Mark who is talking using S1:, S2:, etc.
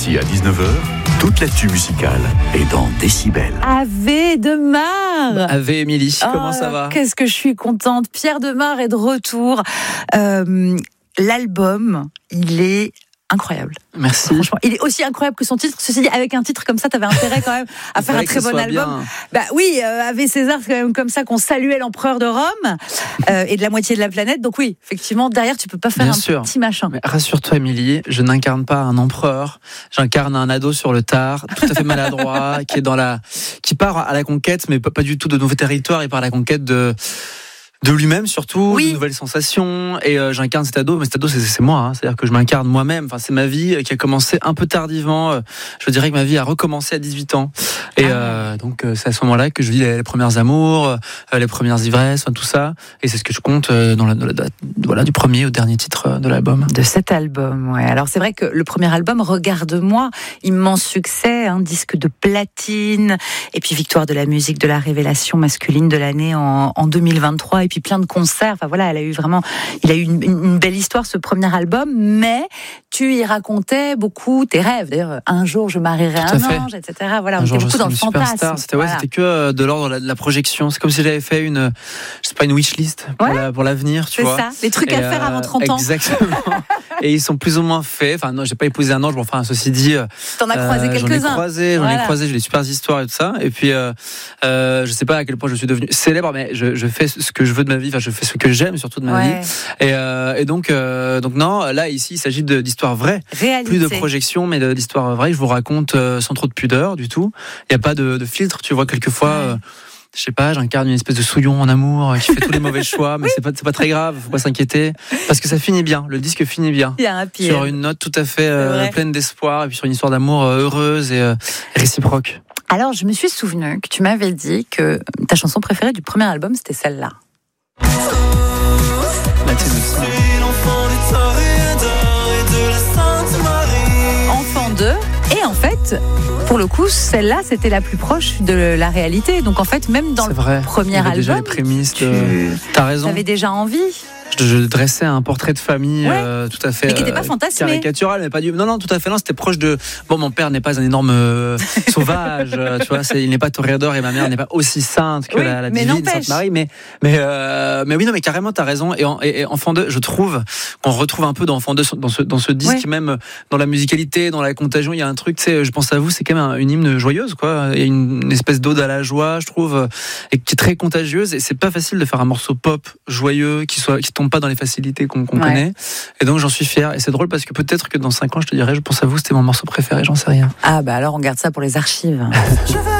S1: midi à 19h, toute l'actu musicale est dans Décibel.
S2: Ave Demar.
S3: Ave Émilie, comment ça va ?
S2: Qu'est-ce que je suis contente. Pierre Demar est de retour. L'album, il est incroyable.
S3: Merci.
S2: Franchement, il est aussi incroyable que son titre. Ceci dit, avec un titre comme ça, t'avais intérêt quand même à faire un très bon album. Bien. Bah oui, Ave César, c'est quand même comme ça qu'on saluait l'empereur de Rome et de la moitié de la planète. Donc oui, effectivement, derrière, tu peux pas faire
S3: bien
S2: un
S3: sûr.
S2: petit machin.
S3: Mais rassure-toi, Émilie, je n'incarne pas un empereur. J'incarne un ado sur le tard, tout à fait maladroit, qui part à la conquête, mais pas du tout de nouveaux territoires. Il part à la conquête de lui-même surtout,
S2: oui.
S3: De nouvelles sensations, et j'incarne cet ado, mais cet ado c'est moi, hein. C'est-à-dire que je m'incarne moi-même, enfin, c'est ma vie qui a commencé un peu tardivement, je dirais que ma vie a recommencé à 18 ans, et donc c'est à ce moment-là que je vis les premiers amours, les premières ivresses, tout ça, et c'est ce que je compte dans la du premier au dernier titre de l'album.
S2: De cet album, ouais. Alors c'est vrai que le premier album, Regarde-moi, immense succès, disque de platine, et puis victoire de la musique de la révélation masculine de l'année en 2023, et puis plein de concerts. Enfin voilà, il a eu une belle histoire, ce premier album, mais tu y racontais beaucoup tes rêves. D'ailleurs, un jour je marierai un ange, etc. Voilà, on était beaucoup dans le fantasme.
S3: C'était que de l'ordre de la projection. C'est comme si j'avais fait une wishlist pour l'avenir, tu vois.
S2: C'est ça, les trucs à faire avant 30 ans.
S3: Exactement. Et ils sont plus ou moins faits. Enfin non, j'ai pas épousé un ange, mais enfin ceci dit,
S2: t'en as croisé quelques-uns.
S3: J'en ai croisé, j'ai des super histoires et tout ça. Et puis je sais pas à quel point je suis devenu célèbre, mais je fais ce que je veux de ma vie. Enfin, je fais ce que j'aime surtout de ma vie. Et donc non, là ici il s'agit d'histoires vraies.
S2: Réalité.
S3: Plus de projection, mais d'histoires vraies. Je vous raconte sans trop de pudeur du tout. Il y a pas de filtre. Tu vois, quelquefois. Je sais pas, j'incarne une espèce de souillon en amour qui fait tous les mauvais choix, mais c'est pas très grave, faut pas s'inquiéter, parce que ça finit bien, le disque finit bien.
S2: Il y a un pire.
S3: Sur une note tout à fait pleine d'espoir, et puis sur une histoire d'amour heureuse et réciproque.
S2: Alors, je me suis souvenu que tu m'avais dit que ta chanson préférée du premier album, c'était celle-là. Enfant 2. Et en fait, pour le coup, celle-là, c'était la plus proche de la réalité. Donc en fait, même dans premier album,
S3: déjà les prémices. T'as raison.
S2: T'avais déjà envie.
S3: Je dressais un portrait de famille tout à fait
S2: mais qui n'était pas fantasmé,
S3: caricatural, mais pas du. Non, tout à fait. Non, c'était proche de. Bon, mon père n'est pas un énorme sauvage, tu vois. Il n'est pas toréador et ma mère n'est pas aussi sainte que la divine Sainte Marie. Mais oui, non, mais carrément, t'as raison. Et Enfant 2, je trouve qu'on retrouve un peu dans Enfant 2 dans ce disque, même dans la musicalité, dans la contagion. Il y a un truc, tu sais, je pense à vous, c'est quand même une hymne joyeuse, quoi. Il y a une espèce d'ode à la joie, je trouve, et qui est très contagieuse. Et c'est pas facile de faire un morceau pop joyeux qui tombe pas dans les facilités qu'on connaît, et donc j'en suis fier, et c'est drôle parce que peut-être que dans 5 ans je te dirai, je pense à vous, c'était mon morceau préféré, j'en sais rien.
S2: Ah bah alors on garde ça pour les archives.